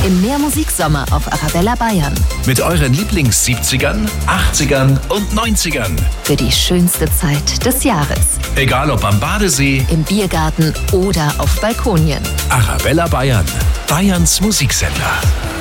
im Mehrmusiksommer auf Arabella Bayern. Mit euren Lieblings-70ern, 80ern und 90ern. Für die schönste Zeit des Jahres. Egal ob am Badesee, Im Biergarten oder auf Balkonien. Arabella Bayern, Bayerns Musiksender.